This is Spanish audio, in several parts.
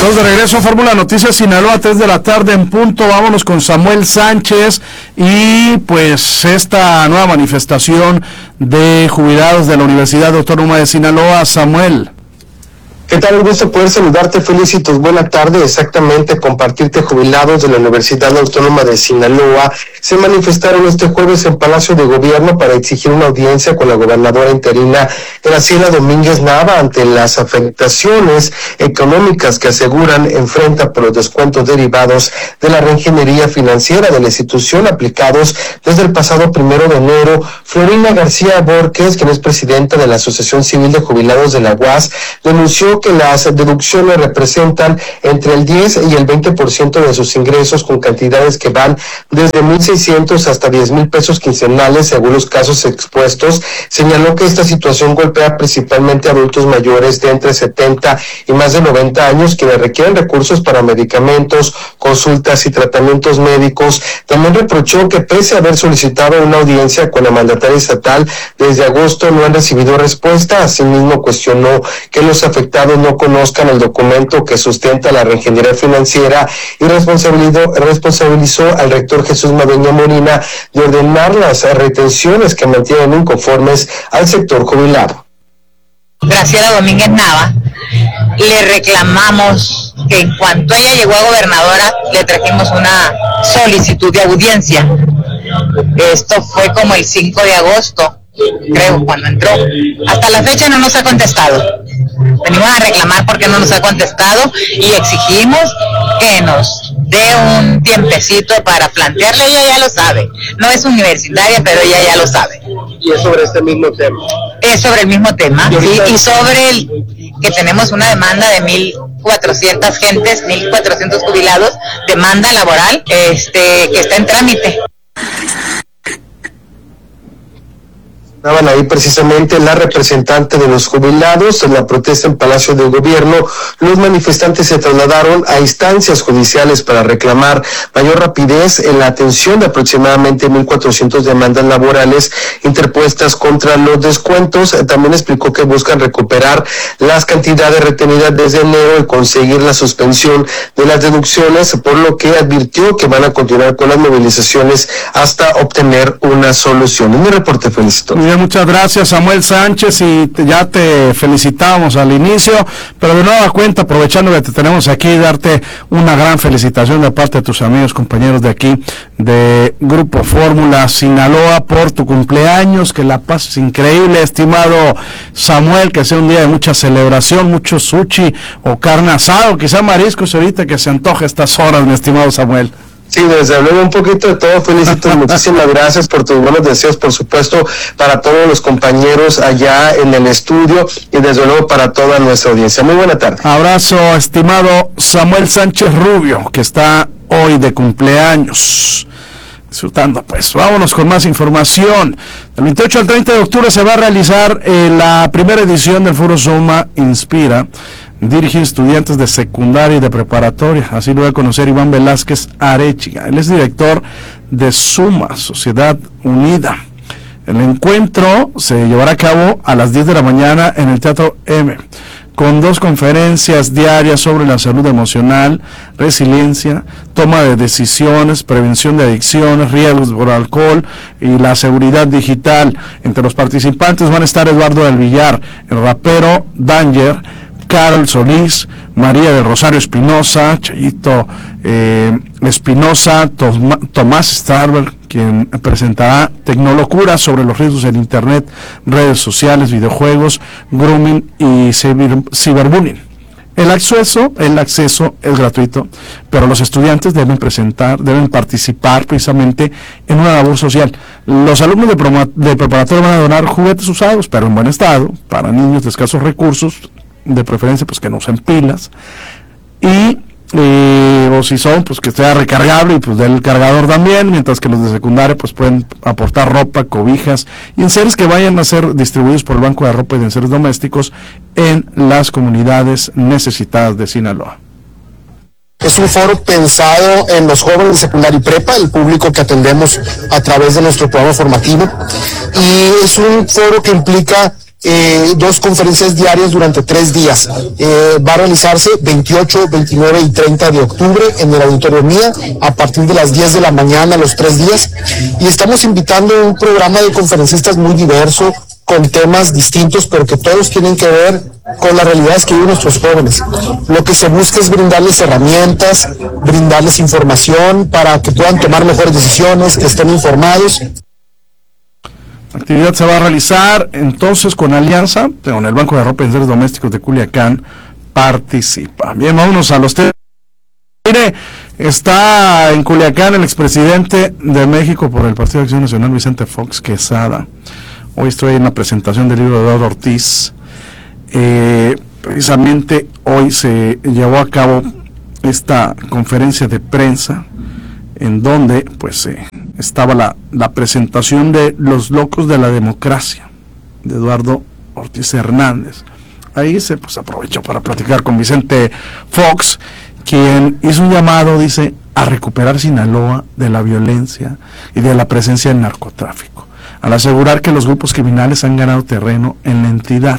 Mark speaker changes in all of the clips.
Speaker 1: Estamos de regreso a Fórmula Noticias Sinaloa, 3 de la tarde en punto. Vámonos con Samuel Sánchez y pues esta nueva manifestación de jubilados de la Universidad Autónoma de Sinaloa. Samuel.
Speaker 2: ¿Qué tal? Un gusto poder saludarte, Felicitos. Buena tarde. Exactamente, compartirte. Jubilados de la Universidad Autónoma de Sinaloa se manifestaron este jueves en Palacio de Gobierno para exigir una audiencia con la gobernadora interina Graciela Domínguez Nava ante las afectaciones económicas que aseguran enfrenta por los descuentos derivados de la reingeniería financiera de la institución aplicados desde el pasado 1 de enero. Florina García Borges, quien es presidenta de la Asociación Civil de Jubilados de la UAS, denunció que las deducciones representan entre el 10 y el 20% de sus ingresos, con cantidades que van desde 1,600 hasta 10,000 pesos quincenales, según los casos expuestos. Señaló que esta situación golpea principalmente a adultos mayores de entre 70 y más de 90 años, quienes requieren recursos para medicamentos, consultas y tratamientos médicos. También reprochó que pese a haber solicitado una audiencia con la mandataria estatal desde agosto, no han recibido respuesta. Asimismo, cuestionó que los afectados no conozcan el documento que sustenta la reingeniería financiera y responsabilizó al rector Jesús Madueña Molina de ordenar las retenciones que mantienen inconformes al sector jubilado.
Speaker 3: Graciela Domínguez Nava, le reclamamos que en cuanto ella llegó a gobernadora le trajimos una solicitud de audiencia. Esto fue como el 5 de agosto, creo, cuando entró. Hasta la fecha no nos ha contestado. Venimos a reclamar porque no nos ha contestado y exigimos que nos dé un tiempecito para plantearle. Ella ya lo sabe, no es universitaria, pero ella ya lo sabe.
Speaker 2: ¿Y es sobre este mismo tema?
Speaker 3: Es sobre el mismo tema, y sobre que tenemos una demanda de 1,400 gentes, 1,400 jubilados, demanda laboral, que está en trámite.
Speaker 2: Estaban ahí precisamente la representante de los jubilados. En la protesta en Palacio del Gobierno, los manifestantes se trasladaron a instancias judiciales para reclamar mayor rapidez en la atención de aproximadamente 1,400 demandas laborales interpuestas contra los descuentos. También explicó que buscan recuperar las cantidades retenidas desde enero y conseguir la suspensión de las deducciones, por lo que advirtió que van a continuar con las movilizaciones hasta obtener una solución. En mi reporte, felicito.
Speaker 1: Muchas gracias, Samuel Sánchez, y ya te felicitamos al inicio, pero de nueva cuenta, aprovechando que te tenemos aquí, darte una gran felicitación de parte de tus amigos, compañeros de aquí, de Grupo Fórmula Sinaloa, por tu cumpleaños. Que la pases increíble, estimado Samuel, que sea un día de mucha celebración, mucho sushi o carne asado, quizá mariscos ahorita que se antoja estas horas, mi estimado Samuel.
Speaker 2: Sí, desde luego un poquito de todo, Felicitos, muchísimas gracias por tus buenos deseos, por supuesto, para todos los compañeros allá en el estudio y desde luego para toda nuestra audiencia. Muy buena tarde.
Speaker 1: Abrazo, estimado Samuel Sánchez Rubio, que está hoy de cumpleaños. Disfrutando, pues. Vámonos con más información. Del 28 al 30 de octubre se va a realizar la primera edición del Foro Soma Inspira, dirige estudiantes de secundaria y de preparatoria. Así lo va a conocer Iván Velázquez Arechiga. Él es director de SUMA, Sociedad Unida. El encuentro se llevará a cabo a las 10 de la mañana en el Teatro M, con 2 conferencias diarias sobre la salud emocional, resiliencia, toma de decisiones, prevención de adicciones, riesgos por alcohol y la seguridad digital. Entre los participantes van a estar Eduardo del Villar, el rapero Danger, Carol Solís, María del Rosario Espinosa, Chayito Espinosa, Tomás Starber, quien presentará Tecnolocura sobre los riesgos en Internet, redes sociales, videojuegos, grooming y ciberbullying. El acceso es gratuito, pero los estudiantes deben participar precisamente en una labor social. Los alumnos de preparatoria van a donar juguetes usados, pero en buen estado, para niños de escasos recursos, de preferencia pues que no usen pilas, y o si son, pues que sea recargable y pues del cargador también, mientras que los de secundaria pues pueden aportar ropa, cobijas y enseres que vayan a ser distribuidos por el Banco de Ropa y de Enseres Domésticos en las comunidades necesitadas de Sinaloa.
Speaker 4: Es un foro pensado en los jóvenes de secundaria y prepa, el público que atendemos a través de nuestro programa formativo, y es un foro que implica 2 conferencias diarias durante 3 días. Va a realizarse 28, 29 y 30 de octubre en el Auditorio Mía, a partir de las 10 de la mañana los 3 días. Y estamos invitando a un programa de conferencistas muy diverso, con temas distintos, pero que todos tienen que ver con las realidades que viven nuestros jóvenes. Lo que se busca es brindarles herramientas, brindarles información para que puedan tomar mejores decisiones, que estén informados.
Speaker 1: La actividad se va a realizar entonces con alianza con el Banco de Ropa y Enseres Domésticos de Culiacán. Participa. Bien, vámonos a los temas. Mire, está en Culiacán el expresidente de México por el Partido de Acción Nacional, Vicente Fox Quesada. Hoy estoy en la presentación del libro de Eduardo Ortiz. Precisamente hoy se llevó a cabo esta conferencia de prensa en donde pues estaba la presentación de Los Locos de la Democracia de Eduardo Ortiz Hernández. Ahí se aprovechó para platicar con Vicente Fox, quien hizo un llamado, dice, a recuperar Sinaloa de la violencia y de la presencia del narcotráfico, al asegurar que los grupos criminales han ganado terreno en la entidad.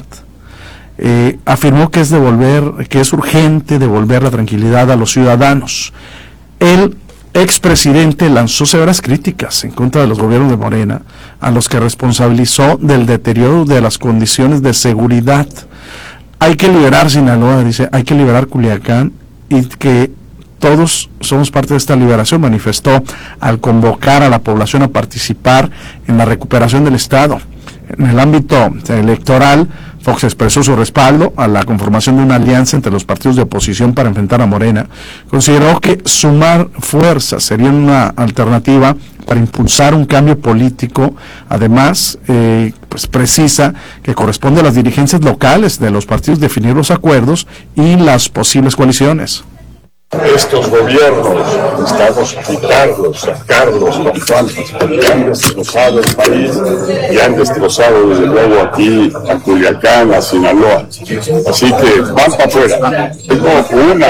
Speaker 1: Afirmó que es urgente devolver la tranquilidad a los ciudadanos. El expresidente lanzó severas críticas en contra de los gobiernos de Morena, a los que responsabilizó del deterioro de las condiciones de seguridad. Hay que liberar Sinaloa, dice, hay que liberar Culiacán, y que todos somos parte de esta liberación, manifestó al convocar a la población a participar en la recuperación del Estado. En el ámbito electoral, Fox expresó su respaldo a la conformación de una alianza entre los partidos de oposición para enfrentar a Morena. Consideró que sumar fuerzas sería una alternativa para impulsar un cambio político. Además, precisa que corresponde a las dirigencias locales de los partidos definir los acuerdos y las posibles coaliciones.
Speaker 5: Estos gobiernos necesitamos quitarlos, sacarlos con faltas, porque han destrozado el país y han destrozado desde luego aquí a Culiacán, a Sinaloa. Así que van para afuera. Tengo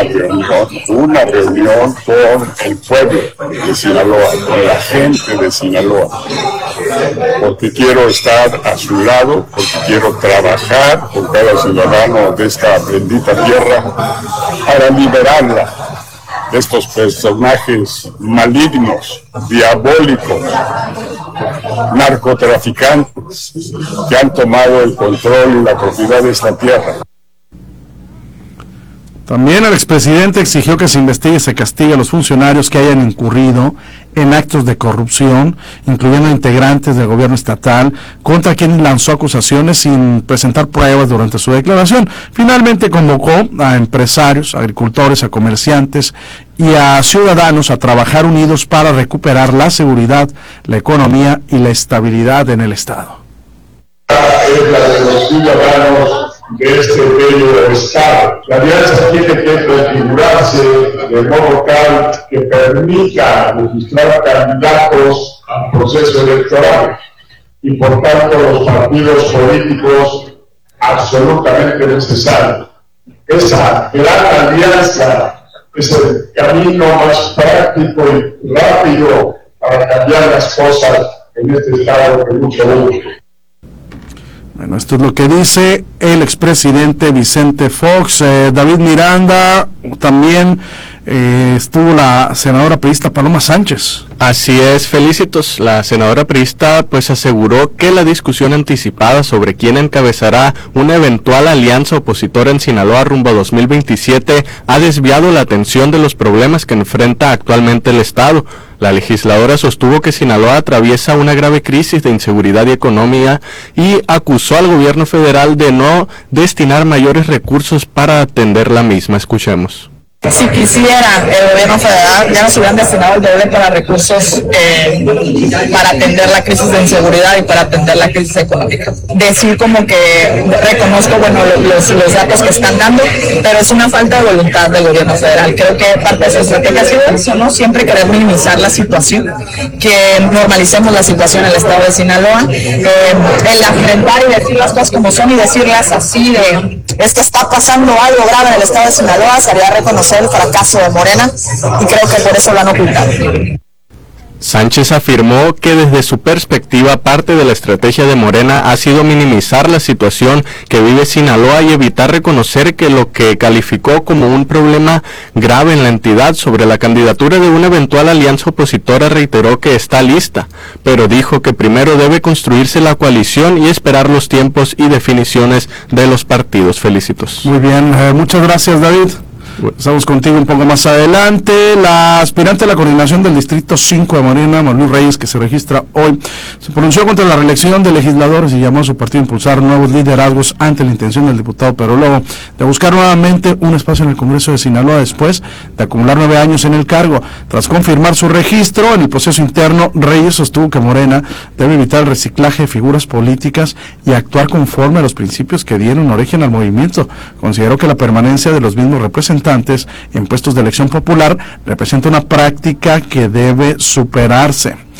Speaker 5: una reunión con el pueblo de Sinaloa, con la gente de Sinaloa, porque quiero estar a su lado, porque quiero trabajar con cada ciudadano de esta bendita tierra para liberarla de estos personajes malignos, diabólicos, narcotraficantes que han tomado el control y la propiedad de esta tierra.
Speaker 1: También el expresidente exigió que se investigue y se castigue a los funcionarios que hayan incurrido en actos de corrupción, incluyendo integrantes del gobierno estatal, contra quien lanzó acusaciones sin presentar pruebas durante su declaración. Finalmente convocó a empresarios, agricultores, a comerciantes y a ciudadanos a trabajar unidos para recuperar la seguridad, la economía y la estabilidad en el Estado.
Speaker 6: Es la de los ciudadanos de este bello Estado. La alianza tiene que configurarse de modo tal que permita registrar candidatos al proceso electoral y por tanto los partidos políticos absolutamente necesarios. Esa gran alianza es el camino más práctico y rápido para cambiar las cosas en este Estado que mucho gusto.
Speaker 1: Bueno, esto es lo que dice el expresidente Vicente Fox. David Miranda, también estuvo la senadora priista Paloma Sánchez.
Speaker 7: Así es, Felicitos. La senadora priista pues aseguró que la discusión anticipada sobre quién encabezará una eventual alianza opositora en Sinaloa rumbo a 2027 ha desviado la atención de los problemas que enfrenta actualmente el Estado. La legisladora sostuvo que Sinaloa atraviesa una grave crisis de inseguridad y economía y acusó al gobierno federal de no destinar mayores recursos para atender la misma. Escuchemos.
Speaker 8: Si quisiera el gobierno federal, ya nos hubieran destinado el doble para recursos para atender la crisis de inseguridad y para atender la crisis económica. Decir como que reconozco, los datos que están dando, pero es una falta de voluntad del gobierno federal. Creo que parte de su estrategia ha sido eso, ¿no? Siempre querer minimizar la situación, que normalicemos la situación en el estado de Sinaloa, el enfrentar y decir las cosas como son y decirlas así de, es que está pasando algo grave en el estado de Sinaloa, sería reconocer el fracaso de Morena y creo que por eso lo han ocultado.
Speaker 7: Sánchez afirmó que desde su perspectiva parte de la estrategia de Morena ha sido minimizar la situación que vive Sinaloa y evitar reconocer que lo que calificó como un problema grave en la entidad. Sobre la candidatura de una eventual alianza opositora reiteró que está lista, pero dijo que primero debe construirse la coalición y esperar los tiempos y definiciones de los partidos. Felicitos.
Speaker 1: Muy bien, muchas gracias, David. Estamos contigo un poco más adelante. La aspirante a la coordinación del Distrito 5 de Morena, Marluz Reyes, que se registra hoy, se pronunció contra la reelección de legisladores y llamó a su partido a impulsar nuevos liderazgos ante la intención del diputado Pedro Lobo de buscar nuevamente un espacio en el Congreso de Sinaloa después de acumular 9 años en el cargo. Tras confirmar su registro en el proceso interno, Reyes sostuvo que Morena debe evitar el reciclaje de figuras políticas y actuar conforme a los principios que dieron origen al movimiento. Consideró que la permanencia de los mismos representantes en puestos de elección popular representa una práctica que debe superarse.